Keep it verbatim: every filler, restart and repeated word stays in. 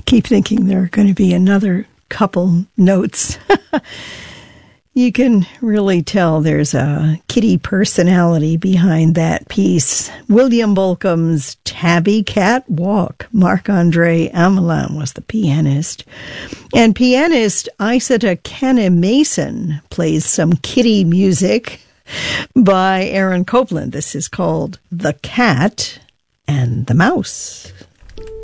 keep thinking there are going to be another couple notes. You can really tell there's a Kitty personality behind that piece. William Bolcom's Tabby Cat Walk. Marc-Andre Amelin was the pianist. And pianist Isata Kane-Mason plays some Kitty music by Aaron Copland. This is called The Cat and the Mouse.